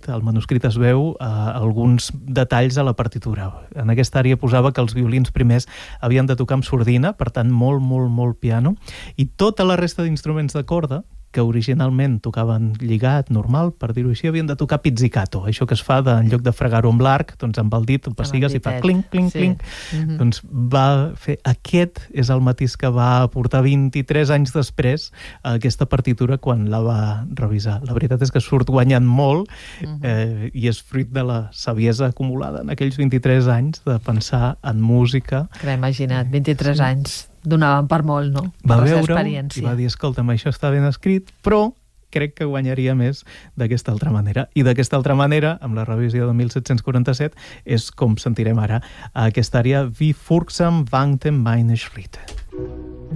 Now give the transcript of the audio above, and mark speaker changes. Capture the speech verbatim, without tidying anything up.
Speaker 1: manuscrit. Al manuscrit es veu eh, alguns detalls a la partitura. En aquesta àrea posava que els violins primers havien de tocar amb sordina, per tant, molt, molt, molt piano, i tota la resta d'instruments de corda, que originalment tocaven lligat, normal, per dir-ho així, havien de tocar pizzicato, això que es fa de, en lloc de fregar-ho amb l'arc, doncs amb el dit, el pessigues i fa clinc, clinc, sí. clinc. Mm-hmm. Doncs va fer... Aquest és el matís que va aportar vint-i-tres anys després a aquesta partitura quan la va revisar. La veritat és que surt guanyant molt mm-hmm. eh, i és fruit de la saviesa acumulada en aquells vint-i-tres anys de pensar en música.
Speaker 2: Que imagina't, vint-i-tres sí. anys. Donaven per molt, no?
Speaker 1: Va veure-ho i va dir, escolta'm, això està ben escrit, però crec que guanyaria més d'aquesta altra manera. I d'aquesta altra manera, amb la revisió de mil set-cents quaranta-set, és com sentirem ara a aquesta àrea Wie Furgsam wangt meine Schritte.